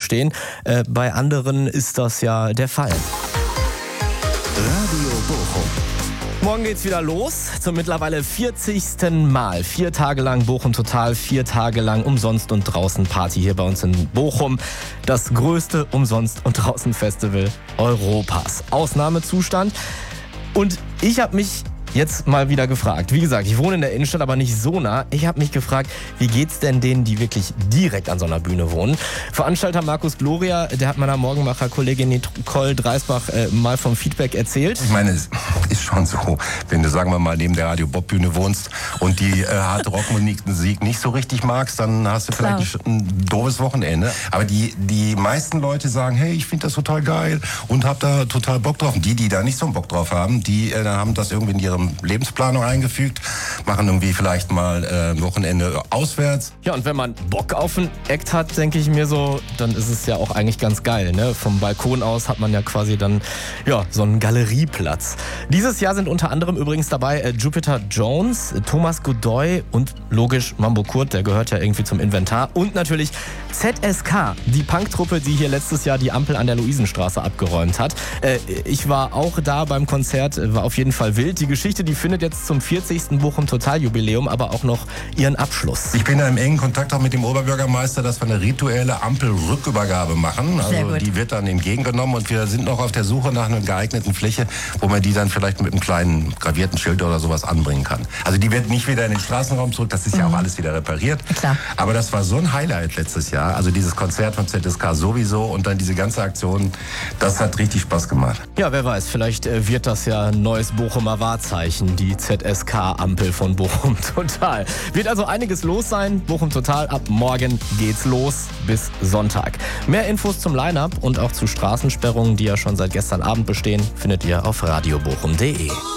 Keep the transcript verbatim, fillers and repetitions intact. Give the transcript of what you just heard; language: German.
stehen. Äh, bei anderen ist das ja der Fall. Radio Bochum. Morgen geht's wieder los zum mittlerweile vierzigsten Mal. Vier Tage lang Bochum Total, vier Tage lang Umsonst und Draußen Party hier bei uns in Bochum. Das größte Umsonst und Draußen Festival Europas. Ausnahmezustand. Und ich habe mich jetzt mal wieder gefragt. Wie gesagt, ich wohne in der Innenstadt, aber nicht so nah. Ich habe mich gefragt, wie geht's denn denen, die wirklich direkt an so einer Bühne wohnen? Veranstalter Markus Gloria, der hat meiner Morgenmacher-Kollegin Nicole Dreisbach äh, mal vom Feedback erzählt. Ich meine, es ist schon so, wenn du, sagen wir mal, neben der Radio-Bob-Bühne wohnst und die äh, harte Rockmusik nicht so richtig magst, dann hast du Klar. vielleicht ein, ein doofes Wochenende. Aber die, die meisten Leute sagen, hey, ich finde das total geil und hab da total Bock drauf. Und die, die da nicht so einen Bock drauf haben, die äh, haben das irgendwie in ihrem Lebensplanung eingefügt, machen irgendwie vielleicht mal äh, ein Wochenende auswärts. Ja, und wenn man Bock auf einen Act hat, denke ich mir so, dann ist es ja auch eigentlich ganz geil, ne? Vom Balkon aus hat man ja quasi dann, ja, so einen Galerieplatz. Dieses Jahr sind unter anderem übrigens dabei äh, Jupiter Jones, äh, Thomas Godoy und logisch Mambo Kurt, der gehört ja irgendwie zum Inventar. Und natürlich Z S K, die Punktruppe, die hier letztes Jahr die Ampel an der Luisenstraße abgeräumt hat. Äh, ich war auch da beim Konzert, war auf jeden Fall wild. Die Geschichte, die findet jetzt zum vierzigsten Bochum Total-Jubiläum aber auch noch ihren Abschluss. Ich bin da im engen Kontakt auch mit dem Oberbürgermeister, dass wir eine rituelle Ampelrückübergabe machen. Sehr Also gut. die wird dann entgegengenommen und wir sind noch auf der Suche nach einer geeigneten Fläche, wo man die dann vielleicht mit einem kleinen gravierten Schild oder sowas anbringen kann. Also die wird nicht wieder in den Straßenraum zurück, das ist ja auch alles wieder repariert. Klar. Aber das war so ein Highlight letztes Jahr, also dieses Konzert von Z S K sowieso und dann diese ganze Aktion, das hat richtig Spaß gemacht. Ja, wer weiß, vielleicht äh, wird das ja ein neues Bochumer Wahrzeichen, die Z S K-Ampel von Bochum Total. Wird also einiges los sein. Bochum Total, ab morgen geht's los bis Sonntag. Mehr Infos zum Line-Up und auch zu Straßensperrungen, die ja schon seit gestern Abend bestehen, findet ihr auf radiobochum punkt de.